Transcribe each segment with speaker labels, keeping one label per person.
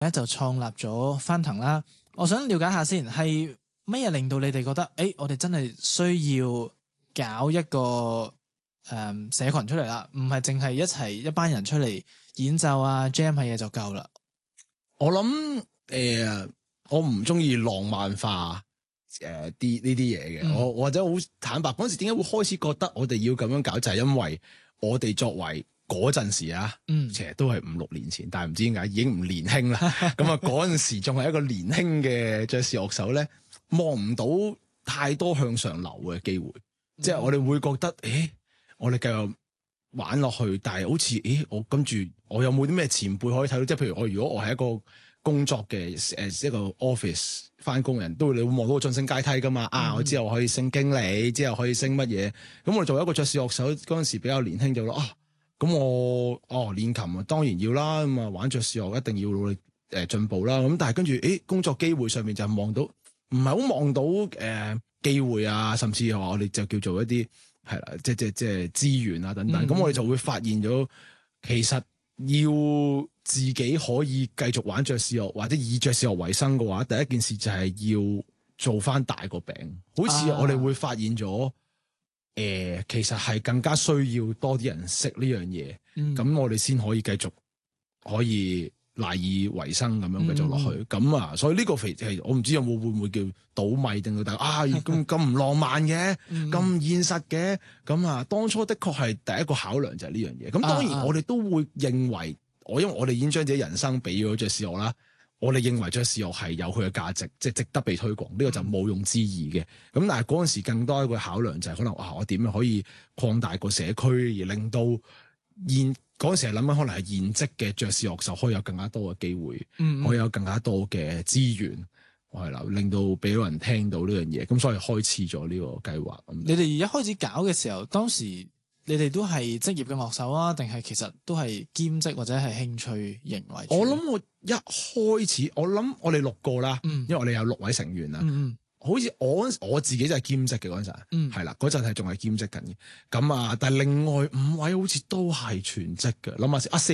Speaker 1: 咧就創立咗翻騰啦。我想了解下先，係乜嘢令到你哋覺得，我哋真係需要搞一個社群出嚟啦，唔係淨係一班人出嚟演奏啊 jam 下嘢就夠啦。
Speaker 2: 我諗我唔中意浪漫化啲呢啲嘢嘅，我或者好坦白嗰陣時，點解會開始覺得我哋要咁樣搞，就係因為我哋作為嗰陣時啊，其實都係5-6年前，但係唔知點解已經唔年輕啦。咁啊嗰陣時仲係一個年輕嘅爵士樂手咧，望唔到太多向上流嘅機會，即係我哋會覺得，我哋繼續玩落去，但係好似，我跟住我有冇啲咩前輩可以睇到？即係譬如如果我係一個工作嘅一個 office 翻工人，都你會望到個晉升階梯噶嘛？我之後可以升經理，之後可以升乜嘢？咁我作為一個爵士樂手嗰陣時比較年輕，就咯咁我練琴啊當然要啦，咁啊玩爵士樂一定要努力進步啦。咁但係跟住工作機會上面就望到唔係好望到機會啊，甚至話我哋就叫做一啲係啦，即係資源啊等等。咁我哋就會發現咗，其實要自己可以繼續玩爵士樂或者以爵士樂為生嘅話，第一件事就係要做翻大個餅。好似我哋會發現咗。其實係更加需要多啲人識呢樣嘢，咁我哋先可以繼續可以賴以為生咁樣繼續落去。咁所以呢個係我唔知會唔會叫倒米定到大咁唔浪漫嘅，咁現實嘅。咁當初的確係第一個考量就係呢樣嘢。咁當然我哋都會認為，因為我哋已經將自己人生俾咗爵士樂啦。我哋認為爵士樂係有佢嘅價值，即係值得被推廣，呢個就毋庸置疑嘅。咁但係嗰陣時更多一個考量就係可能我點樣可以擴大個社區，而令到嗰陣時係諗緊可能係現職嘅爵士樂手可以有更加多嘅機會，可以有更加多嘅資源，係啦，令到俾到人聽到呢樣嘢。咁所以開始咗呢個計劃。
Speaker 1: 你哋一開始搞嘅時候，當時你哋都係職業嘅樂手啊，定係其實都係兼職或者係興趣型為主？我
Speaker 2: 諗我一開始，我哋6個啦，因為我哋有6位成員啦。好似我自己就係兼職嘅嗰陣，係啦，嗰陣係仲係兼職緊嘅。咁但係另外5位好似都係全職嘅。諗下先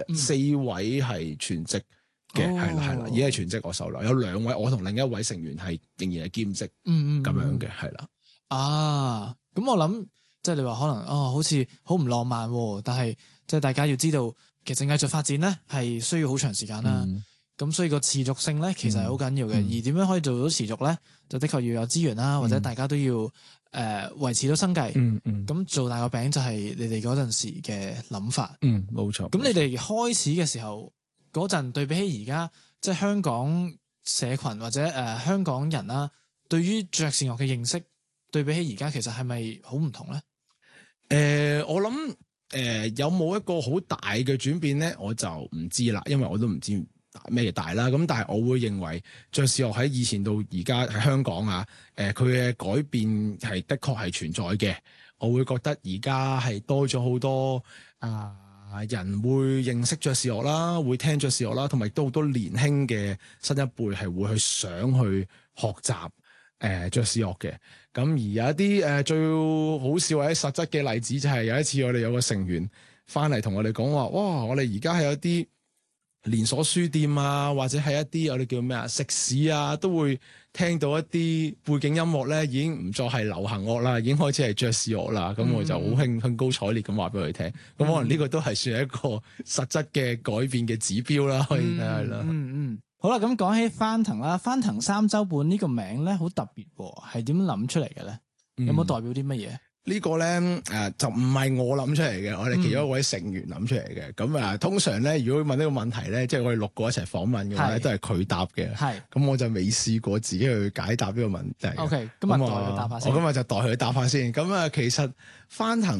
Speaker 2: ，4位係全職嘅，係啦，已經係全職樂手啦。有2位，我同另一位成員係仍然係兼職，咁樣嘅，係啦。
Speaker 1: 咁我諗。即係你話可能好似好唔浪漫喎，但係即係大家要知道，其實藝術發展咧係需要好長時間啦。咁所以個持續性咧其實係好緊要嘅。而點樣可以做到持續咧，就的確要有資源啦，或者大家都要維持到生計。咁做大個餅就係你哋嗰陣時嘅諗法。
Speaker 2: 冇錯。
Speaker 1: 咁你哋開始嘅時候嗰陣對比起而家，即係香港社群或者香港人啦，對於爵士樂嘅認識，對比起而家其實係咪好唔同咧？
Speaker 2: 我諗有冇一個好大嘅轉變咧，我就唔知啦，因為我都唔知咩大啦。咁但係我會認為爵士樂喺以前到而家喺香港佢嘅改變係的確係存在嘅。我會覺得而家係多咗好多人會認識爵士樂啦，會聽爵士樂啦，同埋都好多年輕嘅新一輩係會去想去學習爵士樂嘅。咁而有一啲最好笑或者實質嘅例子，就係有一次我哋有個成員翻嚟同我哋講話，哇！我哋而家係有啲連鎖書店啊，或者係一啲我哋叫咩食肆啊，都會聽到一啲背景音樂咧，已經唔再係流行樂啦，已經開始係爵士樂啦。咁我就好興高采烈咁話俾佢聽。咁可能呢個都係算係一個實質嘅改變嘅指標啦，可以睇下啦。
Speaker 1: 好啦，咁講起翻騰啦，翻騰3週半呢個名咧好特別喎，係點諗出嚟嘅咧？有冇代表啲乜嘢？
Speaker 2: 呢個咧就唔係我諗出嚟嘅，我哋其中一位成員諗出嚟嘅。咁通常咧，如果問呢個問題咧，即係我哋6個一齊訪問嘅話咧，都係佢答嘅。咁我就未試過自己去解答呢個問題。
Speaker 1: OK，今日代佢答下先。
Speaker 2: 我今日就代佢答下先。咁其實翻騰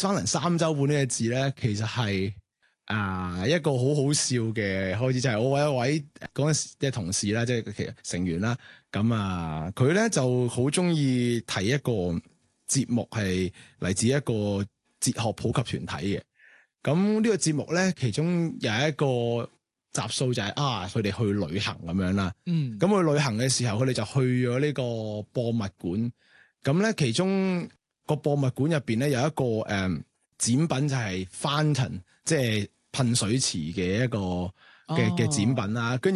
Speaker 2: 3週半呢個字咧，其實係一個好好笑嘅開始，就係我一位嗰陣時嘅同事啦，即係其實成員啦。咁佢咧就好中意睇一個節目，係嚟自一個哲學普及團體嘅。咁呢個節目咧，其中有一個集數就係佢哋去旅行咁樣啦。咁去旅行嘅時候，佢哋就去咗呢個博物館。咁咧，其中個博物館入邊咧有一個展品就係 fountain，即係噴水池嘅一個嘅展品啦，跟